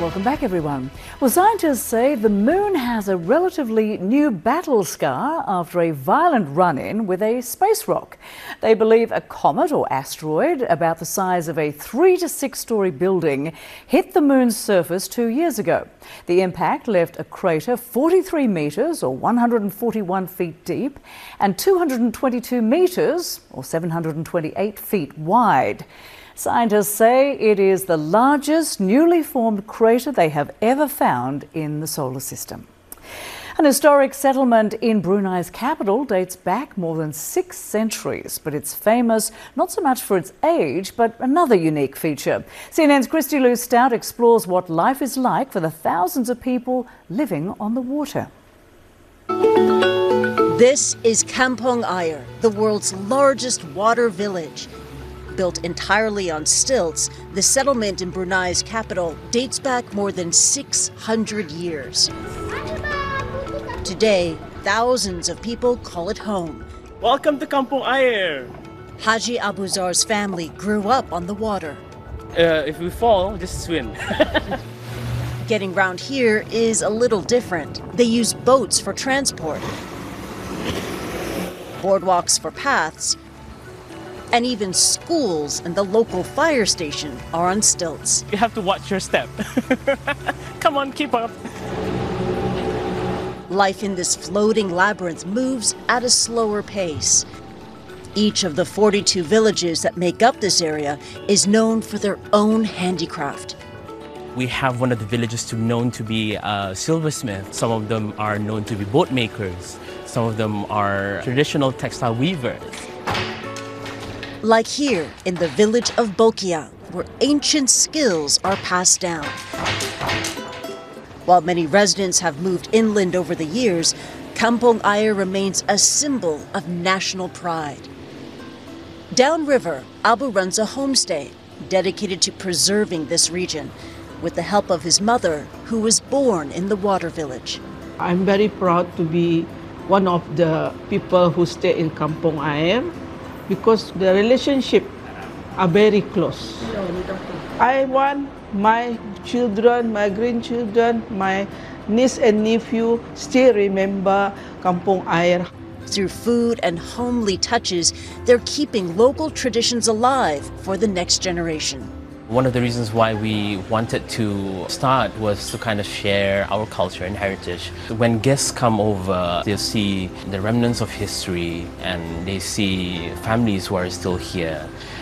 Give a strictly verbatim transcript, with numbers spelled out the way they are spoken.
Welcome back, everyone. Well, scientists say the moon has a relatively new battle scar after a violent run-in with a space rock. They believe a comet or asteroid about the size of a three to six story building hit the moon's surface two years ago. The impact left a crater forty-three metres or one hundred forty-one feet deep and two hundred twenty-two metres or seven hundred twenty-eight feet wide. Scientists say it is the largest newly formed crater they have ever found in the solar system. An historic settlement in Brunei's capital dates back more than six centuries, but it's famous not so much for its age, but another unique feature. C N N's Christy Lou Stout explores what life is like for the thousands of people living on the water. This is Kampong Ayer, the world's largest water village. Built entirely on stilts, the settlement in Brunei's capital dates back more than six hundred years. Today, thousands of people call it home. Welcome to Kampong Ayer. Haji Abuzar's family grew up on the water. Uh, if we fall, just swim. Getting round here is a little different. They use boats for transport, boardwalks for paths, and even schools and the local fire station are on stilts. You have to watch your step. Come on, keep up. Life in this floating labyrinth moves at a slower pace. Each of the forty-two villages that make up this area is known for their own handicraft. We have one of the villages to known to be a silversmith. Some of them are known to be boat makers. Some of them are traditional textile weavers. Like here in the village of Bokia, where ancient skills are passed down. While many residents have moved inland over the years, Kampong Ayer remains a symbol of national pride. Downriver, Abu runs a homestay dedicated to preserving this region, with the help of his mother, who was born in the water village. I'm very proud to be one of the people who stay in Kampong Ayer, because the relationship are very close. I want my children, my grandchildren, my niece and nephew still remember Kampong Ayer. Through food and homely touches, they're keeping local traditions alive for the next generation. One of the reasons why we wanted to start was to kind of share our culture and heritage. When guests come over, they'll see the remnants of history and they see families who are still here.